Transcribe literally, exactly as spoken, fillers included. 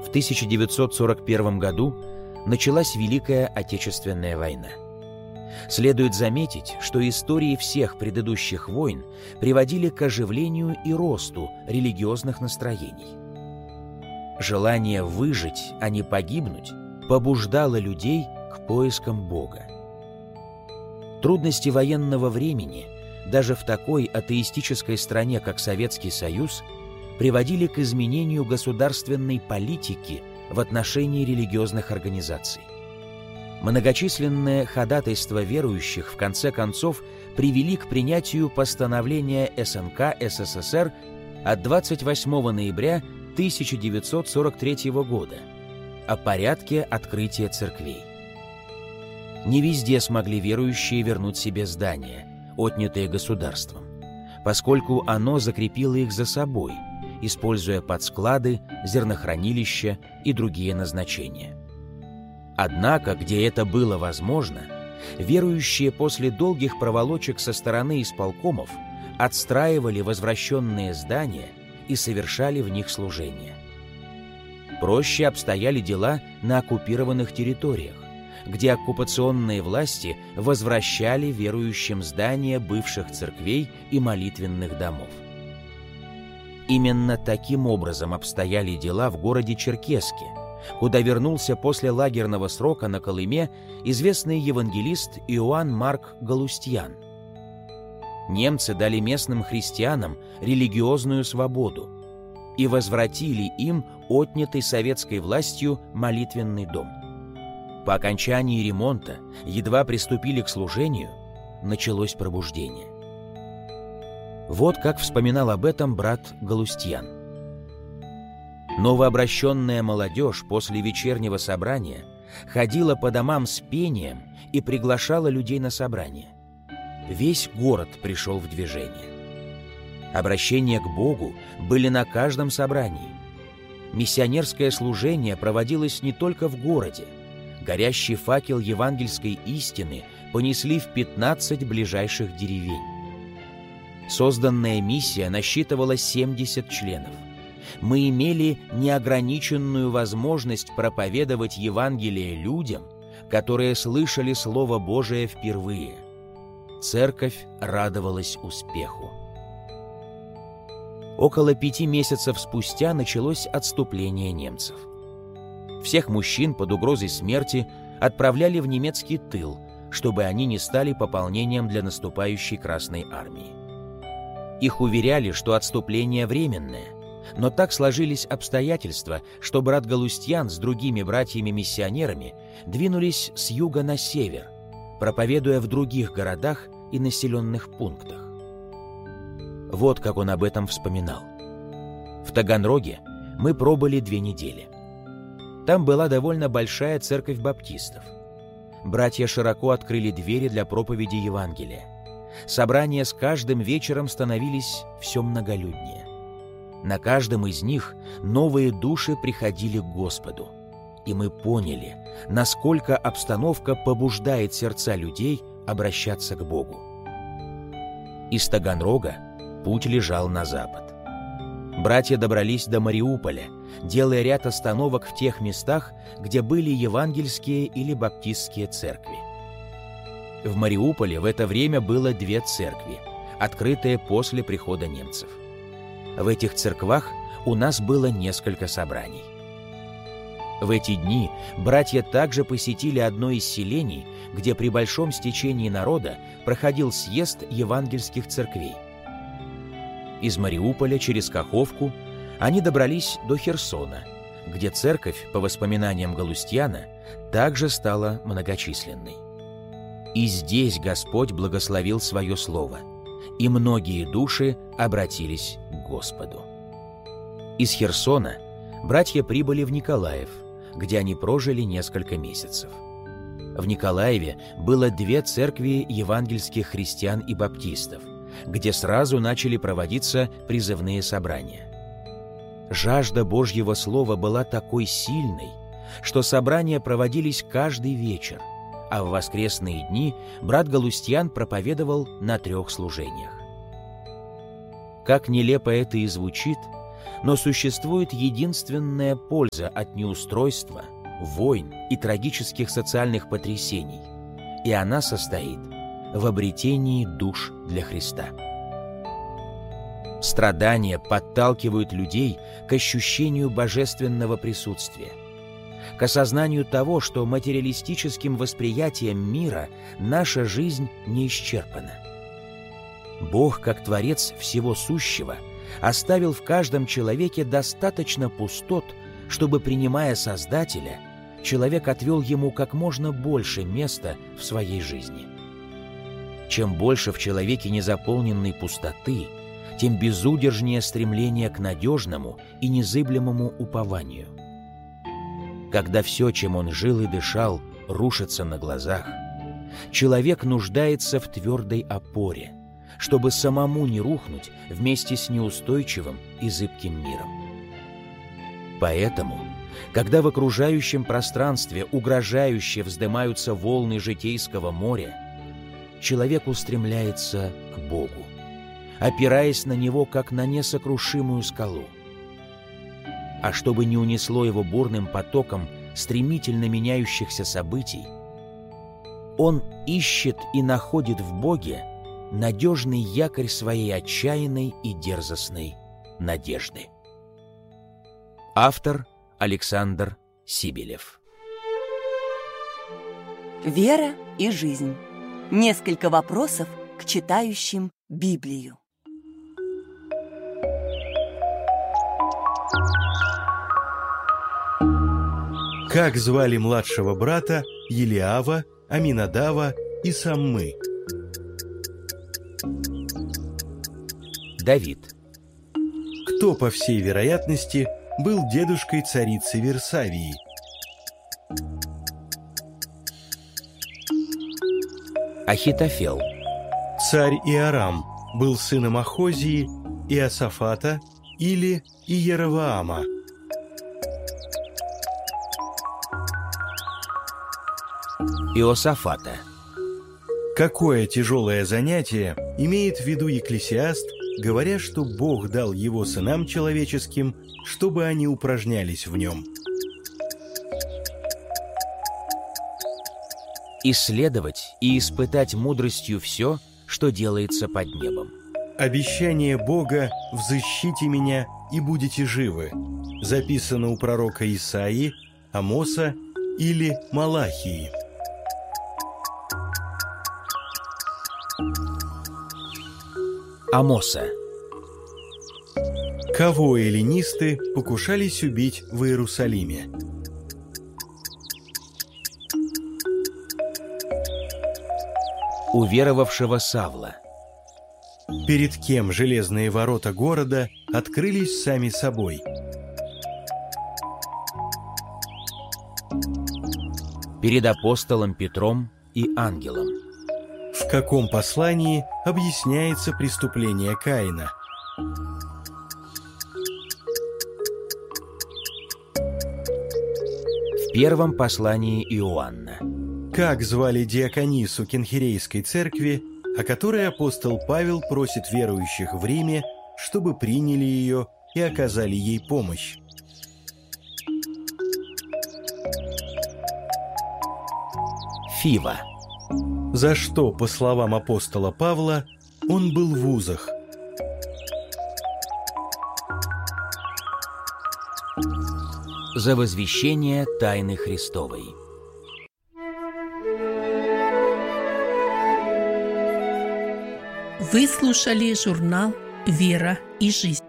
В тысяча девятьсот сорок первом году началась Великая Отечественная война. Следует заметить, что истории всех предыдущих войн приводили к оживлению и росту религиозных настроений. Желание выжить, а не погибнуть, побуждало людей к поискам Бога. Трудности военного времени, даже в такой атеистической стране, как Советский Союз, приводили к изменению государственной политики в отношении религиозных организаций. Многочисленные ходатайства верующих в конце концов привели к принятию постановления эс эн ка эс эс эс эр от двадцать восьмого ноября тысяча девятьсот сорок третьего года о порядке открытия церквей. Не везде смогли верующие вернуть себе здания, отнятые государством, поскольку оно закрепило их за собой, используя под склады, зернохранилища и другие назначения. Однако, где это было возможно, верующие после долгих проволочек со стороны исполкомов отстраивали возвращенные здания и совершали в них служение. Проще обстояли дела на оккупированных территориях, где оккупационные власти возвращали верующим здания бывших церквей и молитвенных домов. Именно таким образом обстояли дела в городе Черкесске, куда вернулся после лагерного срока на Колыме известный евангелист Иоанн Марк Галустьян. Немцы дали местным христианам религиозную свободу и возвратили им отнятый советской властью молитвенный дом. По окончании ремонта, едва приступили к служению, началось пробуждение. Вот как вспоминал об этом брат Галустьян. Новообращенная молодежь после вечернего собрания ходила по домам с пением и приглашала людей на собрание. Весь город пришел в движение. Обращения к Богу были на каждом собрании. Миссионерское служение проводилось не только в городе. Горящий факел евангельской истины понесли в пятнадцать ближайших деревень. Созданная миссия насчитывала семьдесят членов. Мы имели неограниченную возможность проповедовать Евангелие людям, которые слышали Слово Божие впервые. Церковь радовалась успеху. Около пяти месяцев спустя началось отступление немцев. Всех мужчин под угрозой смерти отправляли в немецкий тыл, чтобы они не стали пополнением для наступающей Красной армии. Их уверяли, что отступление временное, но так сложились обстоятельства, что брат Галустьян с другими братьями-миссионерами двинулись с юга на север, проповедуя в других городах и населенных пунктах. Вот как он об этом вспоминал. В Таганроге мы пробыли две недели. Там была довольно большая церковь баптистов. Братья широко открыли двери для проповеди Евангелия. Собрания с каждым вечером становились все многолюднее. На каждом из них новые души приходили к Господу. И мы поняли, насколько обстановка побуждает сердца людей обращаться к Богу. Из Таганрога путь лежал на запад. Братья добрались до Мариуполя, делая ряд остановок в тех местах, где были евангельские или баптистские церкви. В Мариуполе в это время было две церкви, открытые после прихода немцев. В этих церквах у нас было несколько собраний. В эти дни братья также посетили одно из селений, где при большом стечении народа проходил съезд евангельских церквей. Из Мариуполя через Каховку они добрались до Херсона, где церковь, по воспоминаниям Галустьяна, также стала многочисленной. И здесь Господь благословил свое слово, и многие души обратились к Господу. Из Херсона братья прибыли в Николаев, где они прожили несколько месяцев. В Николаеве было две церкви евангельских христиан и баптистов, где сразу начали проводиться призывные собрания. Жажда Божьего Слова была такой сильной, что собрания проводились каждый вечер, а в воскресные дни брат Галустьян проповедовал на трех служениях. Как нелепо это и звучит, но существует единственная польза от неустройства, войн и трагических социальных потрясений, и она состоит в обретении душ для Христа. Страдания подталкивают людей к ощущению божественного присутствия, к осознанию того, что материалистическим восприятием мира наша жизнь не исчерпана. Бог, как Творец всего сущего, оставил в каждом человеке достаточно пустот, чтобы, принимая Создателя, человек отвел ему как можно больше места в своей жизни. Чем больше в человеке незаполненной пустоты, тем безудержнее стремление к надежному и незыблемому упованию. Когда все, чем он жил и дышал, рушится на глазах, человек нуждается в твердой опоре, чтобы самому не рухнуть вместе с неустойчивым и зыбким миром. Поэтому, когда в окружающем пространстве угрожающе вздымаются волны житейского моря, человек устремляется к Богу, опираясь на Него, как на несокрушимую скалу. А чтобы не унесло его бурным потоком стремительно меняющихся событий, он ищет и находит в Боге надежный якорь своей отчаянной и дерзостной надежды. Автор Александр Сибелев. Вера и жизнь. Несколько вопросов к читающим Библию. Как звали младшего брата Елиава, Аминадава и Саммы? Давид. Кто, по всей вероятности, был дедушкой царицы Версавии? Ахитофел. Царь Иорам был сыном Ахозии, Иосафата или Иеровоама? Иосафата. Какое тяжелое занятие имеет в виду Екклесиаст, говоря, что Бог дал его сынам человеческим, чтобы они упражнялись в нем? Исследовать и испытать мудростью все, что делается под небом. Обещание Бога «взыщите меня, и будете живы» записано у пророка Исаии, Амоса или Малахии. Амоса. Кого эллинисты покушались убить в Иерусалиме? Уверовавшего Савла. Перед кем железные ворота города открылись сами собой? Перед апостолом Петром и ангелом. В каком послании объясняется преступление Каина? В первом послании Иоанна. Как звали диаконису Кенхирейской церкви, о которой апостол Павел просит верующих в Риме, чтобы приняли ее и оказали ей помощь? Фива. За что, по словам апостола Павла, он был в узах? За возвещение тайны Христовой. Вы слушали журнал «Вера и жизнь».